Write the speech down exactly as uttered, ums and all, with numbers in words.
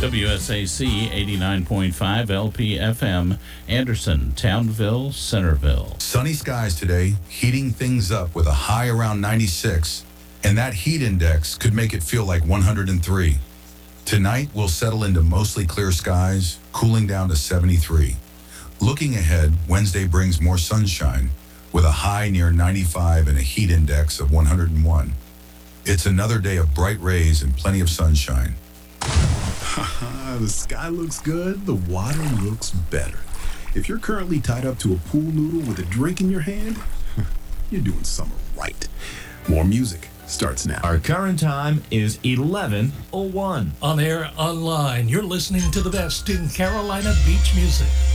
W S A C eighty-nine point five L P F M, Anderson, Townville, Centerville. Sunny skies today, heating things up with a high around ninety-six, and that heat index could make it feel like one hundred three. Tonight, we'll settle into mostly clear skies, cooling down to seventy-three. Looking ahead, Wednesday brings more sunshine, with a high near ninety-five and a heat index of one hundred one. It's another day of bright rays and plenty of sunshine. The sky looks good, the water looks better. If you're currently tied up to a pool noodle with a drink in your hand, you're doing summer right. More music starts now. Our current time is eleven oh one. On air, online, you're listening to the best in Carolina beach music.